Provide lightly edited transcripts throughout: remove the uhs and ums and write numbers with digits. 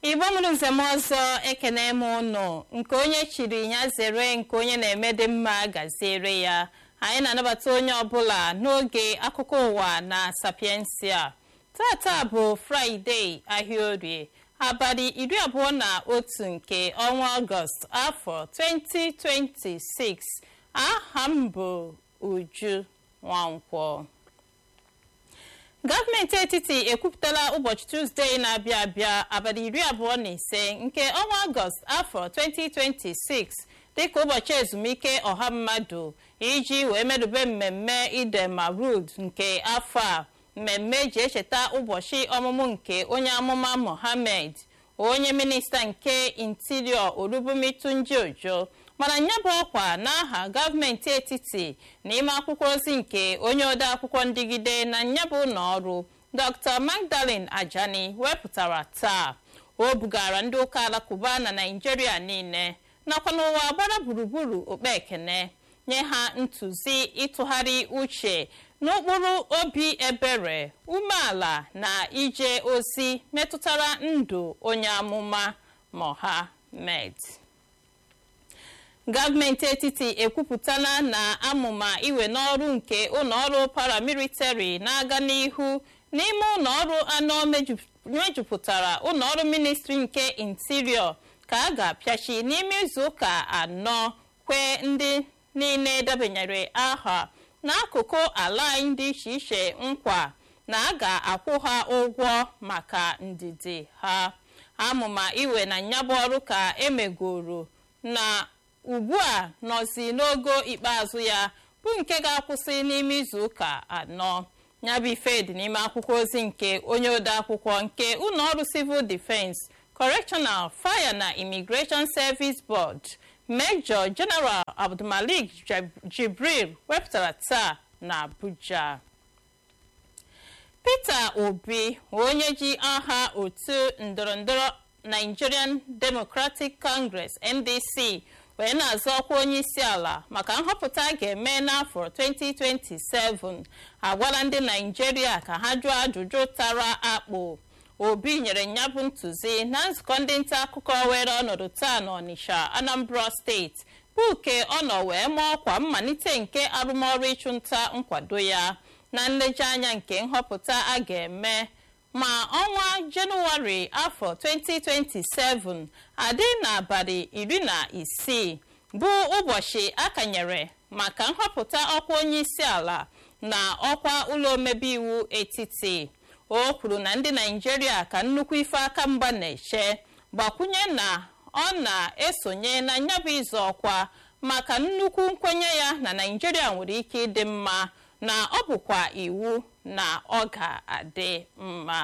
Igbo mụrụ nzem ọzọ ekene m ụnụ nke onye chiri ya zere nke onye na-eme dị mma gaziere ya. Anyị na-anabata onye ọbụla n'oge akụkọ ụwa na Sapiensia. Tata bụ Fraịde Ahịaorie, abalị 21 nke ọnwa Ọgọst afọ 2026. Aha m bụ Uju Nwankwọ. Gọọmenti etiti ekwupụtala ụbọchị Tuzdee na-abịa abịa abalị 25 nke ọnwa Ọgọst afọ 2026 dịka ụbọchị ezumike ọha mmadụ iji wee merube mmemme Eid al-Maulud nke afọ a. Mmemme ji echeta ụbọchị ọmụmụ nke onye amụma Mohammed, onye minista nke Interior Olubunmi Ojo mana nya bụ ọkwa n'aha gọọmenti etiti n'ime akwụkwọ ozi nke onye ode akwụkwọ ndigide na nyabụ ụlọọrụ Dr. Magdalene Ajani wepụtara taa. O bugara ndị ụka alakụba na Naịjirịa niile nakwa n'ụwa gbara gburugburu okpe ekene nye ha ntụzi ịtụgharị uche n'ụkpụrụ obi ebere, umeala na ije ozi metụtara ndụ onye amụma Mohammed. Gọọmenti etiti ekwupụtala na amụma iwe n'ọrụ nke ụlọọrụ paramilitary na-aga n'ihu n'ime ụlọọrụ anọ mejupụtara ụlọọrụ ministri nke Interior ka a ga-apịachi n'ime izuụka anọ kwe ndị niile debanyere aha n'akụkụ ala anyị dị iche iche nkwa na a ga-akwụ ha ụgwọ maka ndidi ha. Amụma iwe na nyabụ ọrụ ka emegoro na ugbu a nọzi n'ogo ikpeazụ ya bụ nke ga-akwụsị n'ime izuụka anọ. Nyabụ ife dị n'ime akwụkwọ ozi nke onye ode akwụkwọ nke ụlọọrụ Civil Defense, Correctional, Fire na Immigration Service Board, Major General Abdulmalik Jibril wepụtara taa na Abuja. Peter Obi, onye ji aha otu ndọrọndọrọ Nigerian Democratic Congress (NDC) wee na-azọ ọkwa onye isi ala maka nhọpụta a ga-eme n'afọ 2027 agwala ndị Naịjirịa ka ha jụọ ajụjụ tara akpụ. Obi nyere nyabụ ntụzi na nzukọ ndị nta akụkọ were ọnọdụ taa n'Ọnịsha, Anambra steeti bụ ke ọ nọ wee mee ọkwa mmalite nke arụmọrụ ịchụnta nkwado ya na nlejianya nke nhọpụta a ga-eme ma ọnwa Jenụwarị afọ 2027 adị n'abalị 16 bụ ụbọchị akanyere maka nhọpụta ọkwa onye isi ala na ọkwa ụlọ omebe iwu etiti. O kwuru na ndị Naịjirịa ka nnukwu ife aka mgba na-eche, gbakwunye na ọ na-esonye na nyabụ izu ọkwa maka nnukwu nkwenye ya na Naịjirịa nwere ike ịdị mma na ọ bụkwa iwu na ọ ga-adị mma.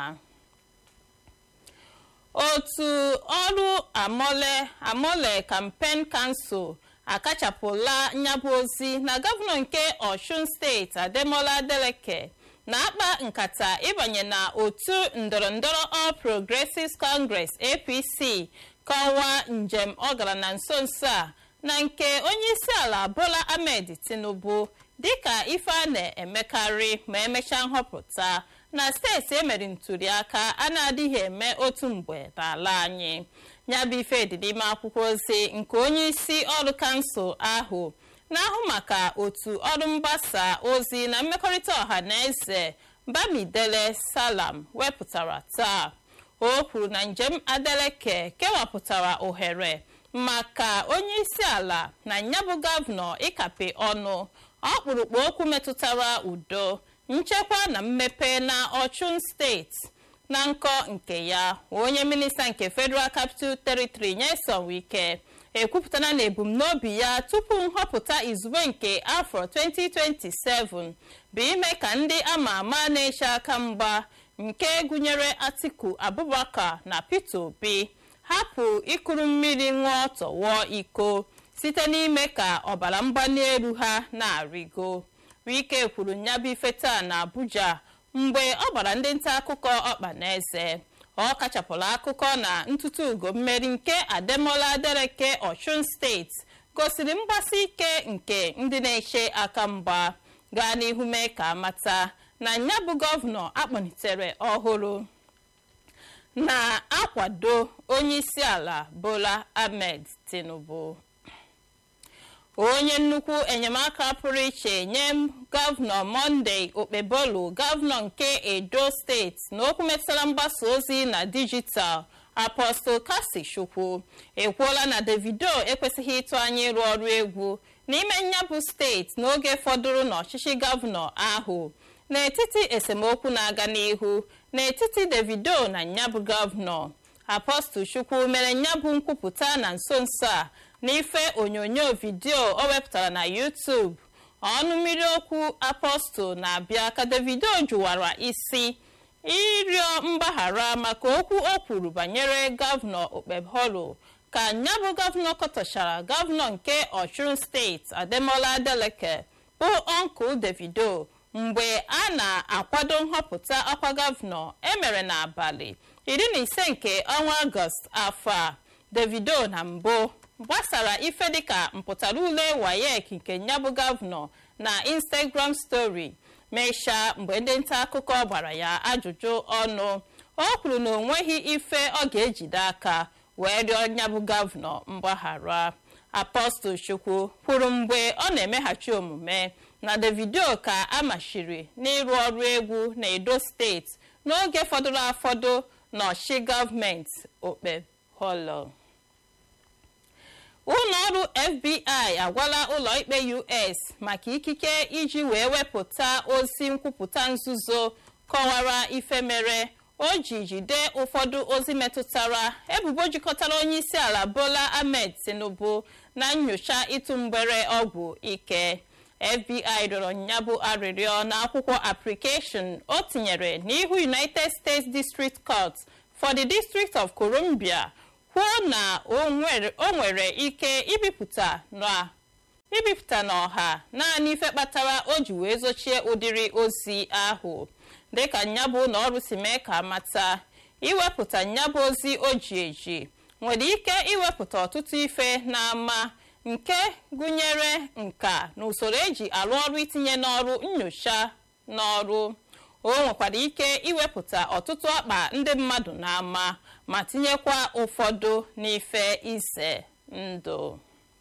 Otu ọrụ Amole Campaign Council akachapụla nyabụ ozi na gọvanọ nke Ọshun steeti Ademola Adeleke na-akpa nkata ịbanye na otu ndọrọndọrọ All Progressives Congress APC kọwaa njem ọ gara na nso nso a na nke onye isi ala Bola Ahmed Tinubu dịka ife a na-emekarị ma emechaa nhọpụta na steeti emere ntụliaka a na-adịghị eme otu mgbe n'ala anyị. Nyabụ ife dị n'ime akwụkwọ ozi nke onye isi ọrụ kansụl ahụ na-ahụ maka otu ọrụ mgbasa ozi na mmekọrịta ọha na eze Bamidele Salam wepụtara taa. O kwuru na njem Adeleke kewapụtara ohere maka onye isi ala na nyabụ gọvanọ ịkape ọnụ ọkpụrụkpụ okwu metụtara udo, nchekwa na mmepe na Ọshun steeti. Na nkọ nke ya, onye minista nke Federal Capital Territory Nyesom Wike ekwupụtara na ebumnobi ya tupu nhọpụta izugbe nke afọ 2027 bụ ime ka ndị ama ama na-eche aka mgba nke gụnyere Atiku Abubakar na Peter Obi hapụ ịkụrụ mmiri ṅụọ tọwụọ iko site n'ime ka ọbara mgbali elu ha na-arịgo. Wike kwuru nyabụ ife taa na Abuja mgbe ọ gbara ndị nta akụkọ ọkpa n'eze. Ọ kachapụrụ akụkọ na ntụtụ ugo mmeri nke Ademola Adeleke Ọshun steeti gosiri mgbasi ike nke ndị na-eche aka mgba gaa n'ihu mee ka amata na nyabụ gọvanọ akpọnitere ọhụrụ na na-akwado onyeisiala Bola Ahmed Tinubu. Onye nnukwu enyemaka pụrụ iche nye gọvanọ Monday Okpebholo, gọvanọ nke Edo steeti, n'okwu metụtara mgbasa ozi na dijitalụ, Apostle Kasi Chukwu ekwuola na Davido ekwesịghị ịtụ anya ịrụ ọrụ egwu n'ime nyabụ steeti n'oge fọdụrụ n'ọchịchị gọvanọ ahụ, n'etiti esemokwu na-aga n'ihu n'etiti Davido na nyabụ gọvanọ. Apostle Chukwu mere nyabụ nkwupụta na nso nso a n'ife onyonyo vidio o wepụtara na YouTube. Ọnụ mmiri okwu Apostle na-abịa ka Davido jụwara isi ịrịọ mgbaghara maka okwu o kwuru banyere gọvanọ Okpebholo, ka nyabụ gọvanọ kọtọchara gọvanọ nke Ọshụn steeti Ademola Adeleke bụ ọnkụl Davido mgbe a na-akwado nhọpụta ọkwa gọvanọ emere n'abalị 15 nke ọnwa Ọgọst afọ a. Davido na mbụ gbasara ife dịka mpụtara ule WAEC nke nyabụ gọvanọ na Instagram story mesha mgbe ndị nta akụkọ gbara ya ajụjụ ọnụ. O kwuru na o nweghị ife ọ ga-ejide aka wee rịọ nyabụ gọvanọ mgbaghara. Apostle Chukwu kwuru mgbe ọ na-emeghachi omume na Davido ka amachiri n'ịrụ ọrụ egwu na Edo steeti n'oge fọdụrụ afọdụ n'ọchị gọọmenti Okpebholo. Ụlọọrụ FBI agwala ụlọikpe US maka ikike iji wee wepụta ozi nkwupụta nzuzo kọwara ife mere o ji jide ụfọdụ ozi metụtara ebubo jikọtara onyeisiala Bola Ahmed Tinubu na nnyocha ịtụ mgbere ọgwụ ike. FBI rịọrọ nyabụ arịrịọ n'akwụkwọ application o tinyere n'ihu United States District Court for the District of Columbia, kwuo na o nwere ike ibipụta n'ọha naanị ife kpatara o ji wee zochie ụdịrị ozi ahụ. Dịka nyabụ na ọrụ si mee ka mata, iwepụta nyabụ ozi o ji eji nwere ike iwepụta ọtụtụ ife n'ama, nke gụnyere nka na usoro eji arụ ọrụ itinye n'ọrụ nnyocha n'ọrụ. O nwekwara ike iwepụta ọtụtụ akpa ndị mmadụ n'ama ma tinyekwa ụfọdụ n'ife ize ndụ.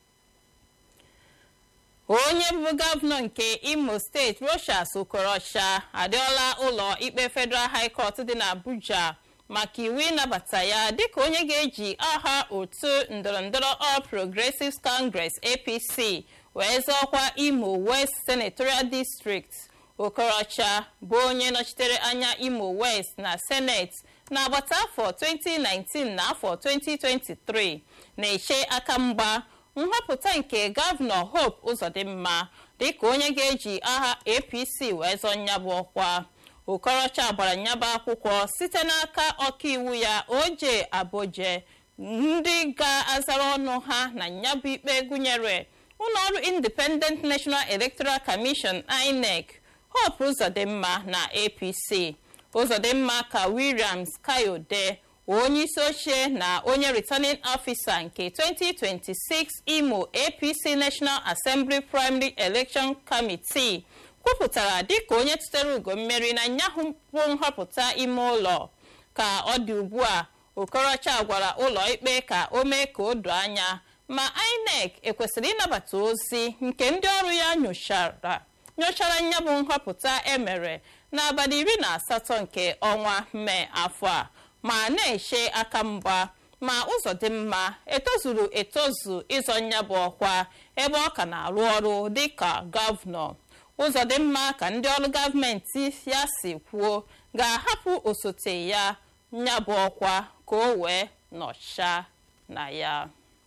Onye bụ gọvanọ nke Imo steeti Rochas Okorocha adịọla ụlọ ikpe Federal High Court dị n'Abuja maka iwu ịnabata ya dịka onye ga-eji aha otu ndọrọndọrọ All Progressives Congress APC wee zọọkwa Imo West Senatorial District. Okorocha bụ onye nọchitere anya Imo West na Senate n'agbata afọ 2019 na afọ 2023 na-eche aka mgba nhọpụta nke gọvanọ Hope Uzodimma dịka onye ga-eji aha APC wee zọọ nyabụ ọkwa. Okorocha gbara nyabụ akwụkwọ site n'aka ọkaiwu ya Oje Aboje, ndị ga-azara ọnụ ha na nyabụ ikpe gụnyere ụlọọrụ Independent National Electoral Commission INEC, Hope Uzodimma na APC. Uzodimma ka Williams Kayode, onye isi oche na onye returning officer nke 2026 Imo APC National Assembly Primary Election Committee, kwupụtara dịka onye tụtere ugo mmeri na nyahụ bụ nhọpụta ime ụlọ. Ka ọ dị ugbu a, Okorocha gwara ụlọ ikpe ka o mee ka o doo anya ma INEC ekwesịrị ịnabata ozi nke ndị ọrụ ya nyochara nyabụ nhọpụta emere n'abalị 18 nke ọnwa Mee afọ a ma na-eche aka mgba ma Uzodimma etozuru etozu ịzọ nyabụ ọkwa ebe ọ ka na-arụ ọrụ dịka gọvanọ. Uzodimma ka ndị ọrụ gọọmenti ya si kwuo ga-ahapụ osote ya nyabụ ọkwa ka o wee nọchaa na ya.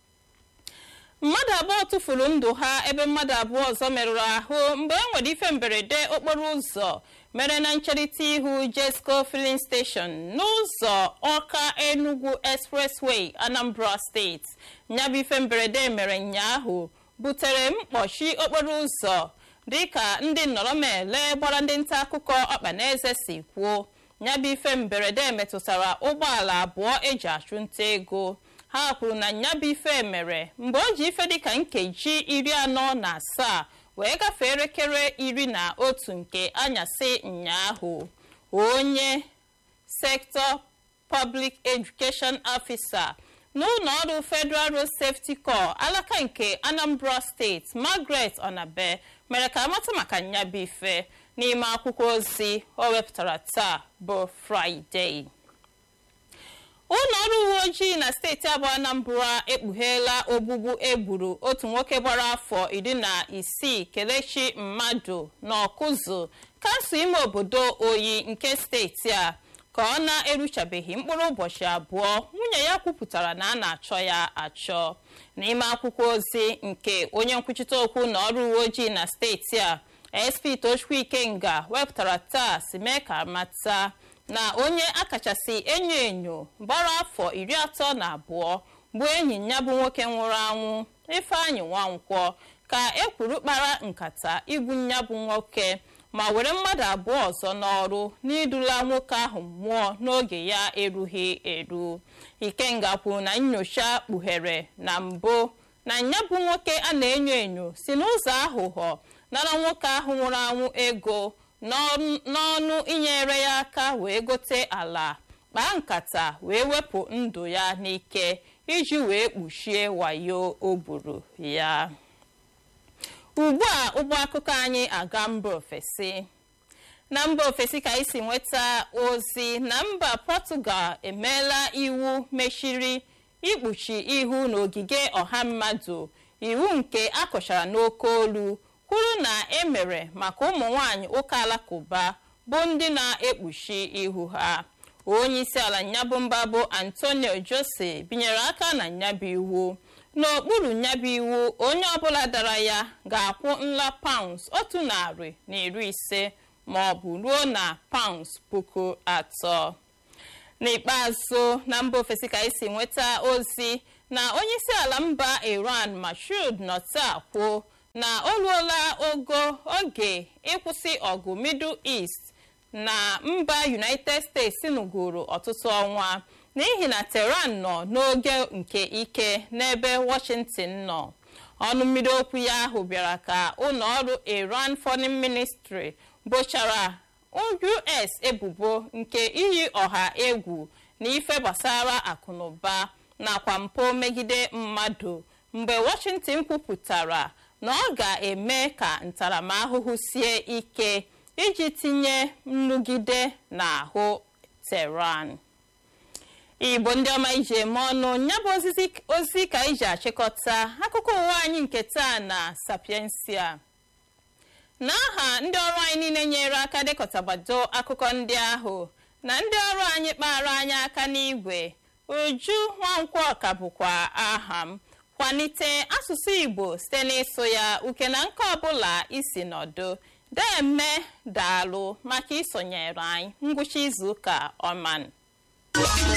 Mmadụ abụọ tụfuru ndụ ha ebe mmadụ abụọ ọzọ merụrụ ahụ mgbe e nwere ife mberede okporo ụzọ mere na ncherịta ihu Jesco Filling Station n'ụzọ Ọka Enugu Expressway, Anambra steeti. Nyabụ ife mberede mere ụnyaahụ butere mkpọchi okporo ụzọ dịka ndị nnọrọmele gbara ndị nta akụkọ Ọkpaneze si kwuo. Nyabụ ife mberede metụtara ụgbọala abụọ eji achụnta ego. Ha kwuru na nyabụ ife mere mgbe o ji ife dịka nkeji 47 wee gafee elekere 11 nke anyasị ụnyaahụ. Onye sektọ Public Education Officer n'ụlọ ọrụ Federal Road Safety Corps alaka nke Anambra State Margaret Onabe mere ka amata maka nyabụ ife n'ime akwụkwọ ozi o wepụtara taa bụ Fraịde. Ụlọ ọrụ uwe ojii na steeti abụọ Anambra ekpugheela ogbugbu egburu otu nwoke gbara afọ 16 Kelechi Mmadụ n'Ọkụzụ, kansụl ime obodo Oyi nke steeti a, ka ọ na-eruchabeghị mkpụrụ ụbọchị abụọ nwunye ya kwupụtara na a na-achọ ya achọ. N'ime akwụkwọ ozi nke onye nkwuchite okwu na ọrụ uwe ojii na steeti a, SP Tochukwu Ikenga wepụtara taa si mee ka mata na onye akachasị enyo gbara afọ 32 bụ enyi ya bụ nwoke nwụrụ anwụ Ifeanyị Nwankwọ ka ekwuru kpara nkata igbu ya bụ nwoke ma were mmadụ abụọ ọzọ n'ọrụ n'idula nwoke ahụ mmụọ n'oge ya erughị eru. Ikenga kwuru na nnyocha kpughere na mbụ na ya bụ nwoke a na-enyo si n'ụzọ aghụghọ nara nwoke ahụ nwụrụ anwụ ego n'ọnụ inyere ya aka wee gote ala, kpaa nkata wee wepụ ndụ ya n'ike iji wee kpuchie wayo o buru ya. Ugbu a ụgbọ akụkọ anyị aga mba ofesi. Na mba ofesi ka isi nweta ozi na mba Portugal emeela iwu mechiri ikpuchi ihu n'ogige ọha mmadụ, iwu nke akọchara n'oke olu, kwuru na emere maka ụmụ nwanyị ụka alakụba bụ ndị na-ekpuchi ihu ha. Onye isi ala nyabụ mba bụ Antonio Jose binyere aka na nyabụ iwu. N'okpuru nyabụ iwu, onye ọbụla dara ya ga-akwụ nla pounds 150 ma ọ bụ ruo na pounds 3,000. N'ikpeazụ, na mba ofesi ka isi nweta ozi na onye isi ala mba Iran Masoud nọ taa kwuo na o ruola oge ịkwụsị ọgụ Middle East na mba United States nụgoro ọtụtụ ọnwa n'ihi na Tehran nọ n'oge nke ike n'ebe Washington nọ. Ọnụ mmiri okwu ya ahụ bịara ka ụlọ ọrụ Iran Foreign Ministry bochara US ebubo nke iyi ọha egwu na ife gbasara akụnụba nakwa mpụ megide mmadụ, mgbe Washington kwupụtara na ọ ga-eme ka ntaramahụhụ sie ike iji tinye nrụgide n'ahụ Tehran. Igbo ndị ọma ije eme ọnụ, ya bụ ozi ka iji achịkọta akụkọ ụwa anyị nke taa na Sapiensia. N'aha ndị ọrụ anyị niile nyere aka dekọtabado akụkọ ndị ahụ na ndị ọrụ anyị kpara anyị aka n'igwe, Uju Nwankwọ ka bụkwa aha m. Kwalite asụsụ Igbo site n'ịsụ ya uke na nke ọbụla isi nọdụ. Deme daalụ maka isonyere anyị. Ngwụcha izu ụka ọma.